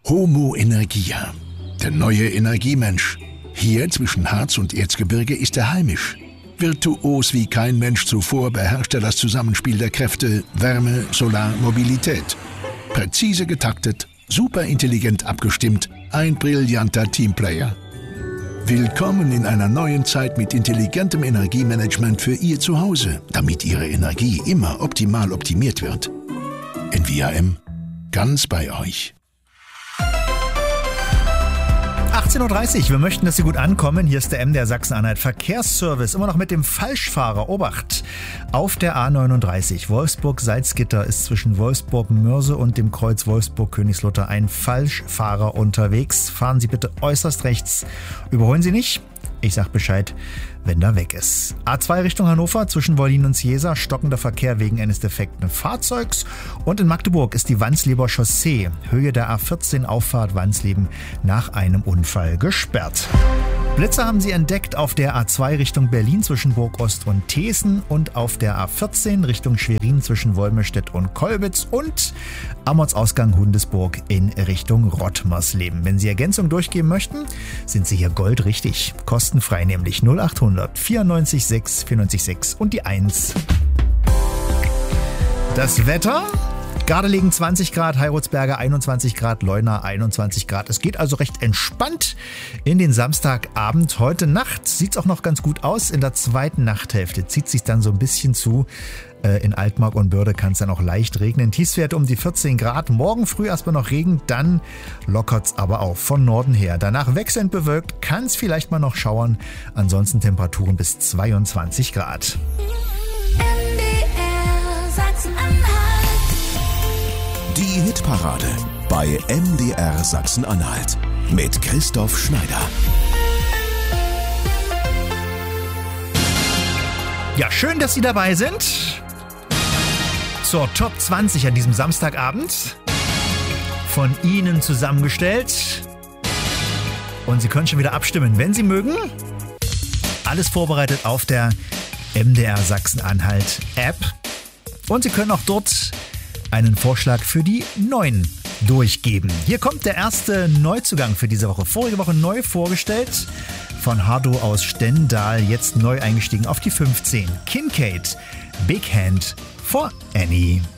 Homo Energia, der neue Energiemensch. Hier zwischen Harz und Erzgebirge ist er heimisch. Virtuos wie kein Mensch zuvor beherrscht er das Zusammenspiel der Kräfte Wärme, Solar, Mobilität. Präzise getaktet, superintelligent abgestimmt, ein brillanter Teamplayer. Willkommen in einer neuen Zeit mit intelligentem Energiemanagement für Ihr Zuhause, damit Ihre Energie immer optimal optimiert wird. Envia-M, ganz bei euch. 18.30 Uhr, wir möchten, dass Sie gut ankommen. Hier ist der MDR Sachsen-Anhalt Verkehrsservice. Immer noch mit dem Falschfahrer. Obacht! Auf der A39 Wolfsburg-Salzgitter ist zwischen Wolfsburg-Mörse und dem Kreuz Wolfsburg-Königslutter ein Falschfahrer unterwegs. Fahren Sie bitte äußerst rechts. Überholen Sie nicht. Ich sag Bescheid, wenn er weg ist. A2 Richtung Hannover zwischen Wollin und Ciesa, stockender Verkehr wegen eines defekten Fahrzeugs. Und in Magdeburg ist die Wandsleber Chaussee, Höhe der A14 Auffahrt Wandsleben, nach einem Unfall gesperrt. Blitzer haben sie entdeckt auf der A2 Richtung Berlin zwischen Burgost und Thesen und auf der A14 Richtung Schwerin zwischen Wolmirstedt und Kolbitz und am Ortsausgang Hundesburg in Richtung Rottmersleben. Wenn Sie Ergänzung durchgeben möchten, sind Sie hier goldrichtig. Kostenfrei, nämlich 0800 94 6 94 6 und die 1. Das Wetter? Gardelegen 20 Grad, Heiratsberge 21 Grad, Leuna 21 Grad. Es geht also recht entspannt in den Samstagabend. Heute Nacht sieht es auch noch ganz gut aus. In der zweiten Nachthälfte zieht es sich dann so ein bisschen zu. In Altmark und Börde kann es dann auch leicht regnen. Tiefstwert um die 14 Grad. Morgen früh erstmal noch Regen, dann lockert es aber auf von Norden her. Danach wechselnd bewölkt, kann es vielleicht mal noch schauern. Ansonsten Temperaturen bis 22 Grad. MDR Sachsen-Anhalt. Die Hitparade bei MDR Sachsen-Anhalt mit Christoph Schneider. Ja, schön, dass Sie dabei sind. Zur Top 20 an diesem Samstagabend. Von Ihnen zusammengestellt. Und Sie können schon wieder abstimmen, wenn Sie mögen. Alles vorbereitet auf der MDR Sachsen-Anhalt App. Und Sie können auch dort einen Vorschlag für die Neuen durchgeben. Hier kommt der erste Neuzugang für diese Woche. Vorige Woche neu vorgestellt von Hardo aus Stendal, jetzt neu eingestiegen auf die 15. Kincaid, Big Hand for Annie.